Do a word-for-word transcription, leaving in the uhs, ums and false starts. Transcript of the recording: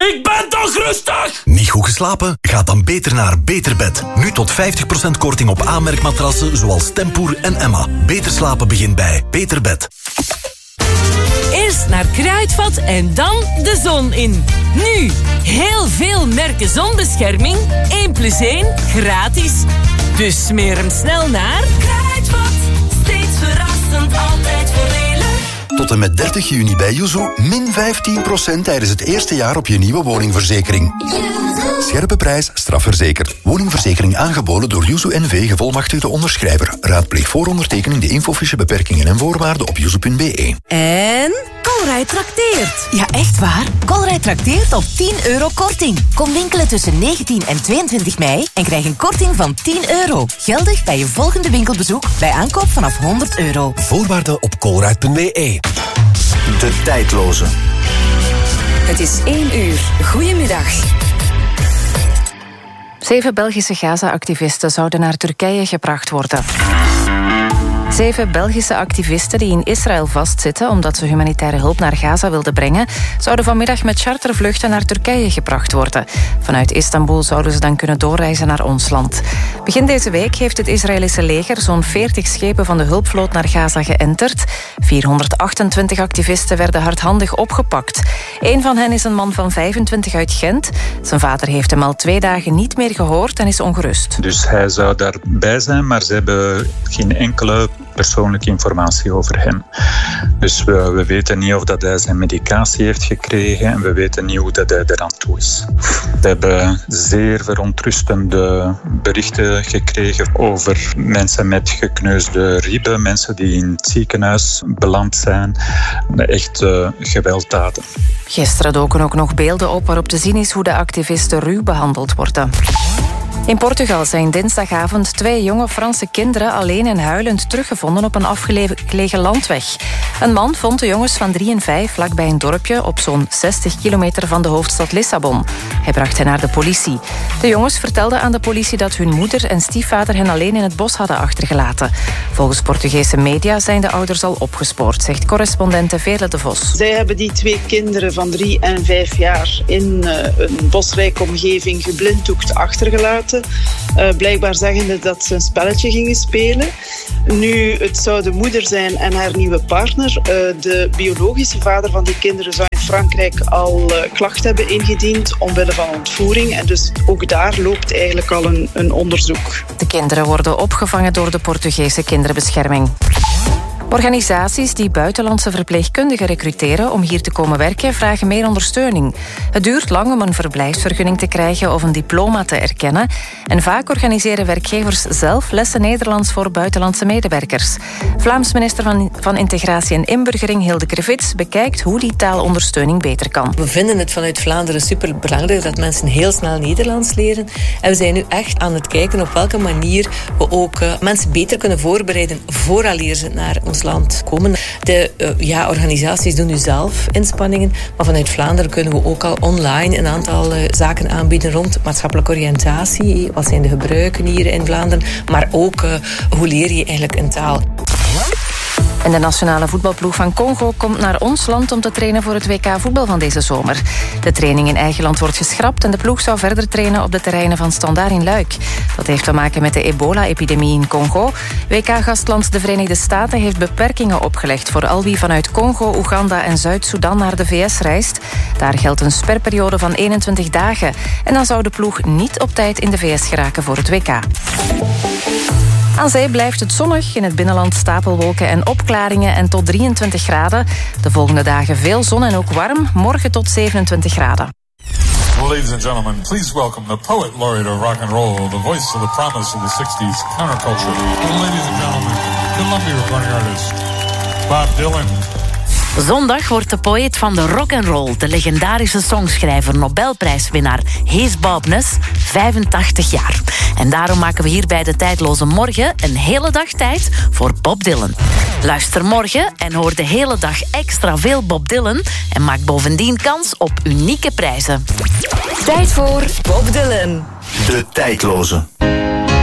Ik ben toch rustig? Niet goed geslapen? Ga dan beter naar Beterbed. Nu tot vijftig procent korting op aanmerkmatrassen zoals Tempoer en Emma. Beter slapen begint bij Beterbed. Eerst naar Kruidvat en dan de zon in. Nu, heel veel merken zonbescherming. één plus één gratis. Dus smeer hem snel naar Kruidvat. Steeds verrassend, altijd voordelig. Tot en met dertig juni bij Yuzu min vijftien procent tijdens het eerste jaar op je nieuwe woningverzekering. Scherpe prijs, strafverzekerd. Woningverzekering aangeboden door Yuzu N V, gevolmachtigde onderschrijver. Raadpleeg voorondertekening de infofiche beperkingen en voorwaarden op yuzu punt b e. En Colruyt trakteert. Ja, echt waar? Colruyt trakteert op tien euro korting. Kom winkelen tussen negentien en tweeëntwintig mei en krijg een korting van tien euro. Geldig bij je volgende winkelbezoek bij aankoop vanaf honderd euro. Voorwaarden op colruyt punt b e. De tijdloze. Het is één uur. Goedemiddag. Zeven Belgische Gaza-activisten zouden naar Turkije gebracht worden. Zeven Belgische activisten die in Israël vastzitten omdat ze humanitaire hulp naar Gaza wilden brengen, zouden vanmiddag met chartervluchten naar Turkije gebracht worden. Vanuit Istanbul zouden ze dan kunnen doorreizen naar ons land. Begin deze week heeft het Israëlische leger zo'n veertig schepen van de hulpvloot naar Gaza geënterd. vierhonderdachtentwintig activisten werden hardhandig opgepakt. Een van hen is een man van vijfentwintig uit Gent. Zijn vader heeft hem al twee dagen niet meer gehoord en is ongerust. Dus hij zou daarbij zijn, maar ze hebben geen enkele persoonlijke informatie over hem. Dus we, we weten niet of dat hij zijn medicatie heeft gekregen en we weten niet hoe dat hij eraan toe is. We hebben zeer verontrustende berichten gekregen over mensen met gekneusde ribben, mensen die in het ziekenhuis beland zijn. Echt uh, gewelddaden. Gisteren doken ook nog beelden op waarop te zien is hoe de activisten ruw behandeld worden. In Portugal zijn dinsdagavond twee jonge Franse kinderen alleen en huilend teruggevonden op een afgelegen landweg. Een man vond de jongens van drie en vijf vlakbij een dorpje op zo'n zestig kilometer van de hoofdstad Lissabon. Hij bracht hen naar de politie. De jongens vertelden aan de politie dat hun moeder en stiefvader hen alleen in het bos hadden achtergelaten. Volgens Portugese media zijn de ouders al opgespoord, zegt correspondente Veerle de Vos. Zij hebben die twee kinderen van drie en vijf jaar in uh, een bosrijke omgeving geblinddoekt achtergelaten. Uh, blijkbaar zeggende dat ze een spelletje gingen spelen. Nu, het zou de moeder zijn en haar nieuwe partner. Uh, de biologische vader van die kinderen zou in Frankrijk al uh, klacht hebben ingediend omwille van ontvoering. En dus ook daar loopt eigenlijk al een, een onderzoek. De kinderen worden opgevangen door de Portugese kinderbescherming. Organisaties die buitenlandse verpleegkundigen recruteren om hier te komen werken, vragen meer ondersteuning. Het duurt lang om een verblijfsvergunning te krijgen of een diploma te erkennen. En vaak organiseren werkgevers zelf lessen Nederlands voor buitenlandse medewerkers. Vlaams minister van, van Integratie en Inburgering Hilde Krevits bekijkt hoe die taalondersteuning beter kan. We vinden het vanuit Vlaanderen superbelangrijk dat mensen heel snel Nederlands leren. En we zijn nu echt aan het kijken op welke manier we ook uh, mensen beter kunnen voorbereiden vooraleer ze naar ons land komen. De uh, ja, organisaties doen nu zelf inspanningen, maar vanuit Vlaanderen kunnen we ook al online een aantal uh, zaken aanbieden rond maatschappelijke oriëntatie. Wat zijn de gebruiken hier in Vlaanderen? Maar ook uh, hoe leer je eigenlijk een taal? En de nationale voetbalploeg van Congo komt naar ons land om te trainen voor het W K voetbal van deze zomer. De training in eigen land wordt geschrapt en de ploeg zou verder trainen op de terreinen van Standaard in Luik. Dat heeft te maken met de ebola-epidemie in Congo. W K-gastland de Verenigde Staten heeft beperkingen opgelegd voor al wie vanuit Congo, Oeganda en Zuid-Soedan naar de V S reist. Daar geldt een sperperiode van eenentwintig dagen. En dan zou de ploeg niet op tijd in de V S geraken voor het W K. Aan zee blijft het zonnig, in het binnenland stapelwolken en opklaringen en tot drieëntwintig graden. De volgende dagen veel zon en ook warm, morgen tot zevenentwintig graden. Ladies and gentlemen, please welcome the poet laureate of rock and roll, the voice of the promise of the sixties, counterculture. Ladies and gentlemen, Columbia recording artist, Bob Dylan. Zondag wordt de poëet van de rock'n'roll, de legendarische songschrijver, Nobelprijswinnaar Hees Bobness, vijfentachtig jaar. En daarom maken we hier bij de Tijdloze Morgen een hele dag tijd voor Bob Dylan. Luister morgen en hoor de hele dag extra veel Bob Dylan en maak bovendien kans op unieke prijzen. Tijd voor Bob Dylan. De Tijdloze.